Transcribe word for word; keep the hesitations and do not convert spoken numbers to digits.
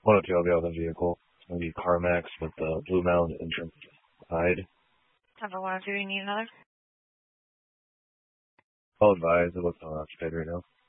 one oh two, I'll be out of the vehicle. It's going to be CarMax with the Blue Mound insurance side. Number one oh two, you need another? I'll advise it looks on occupied right now.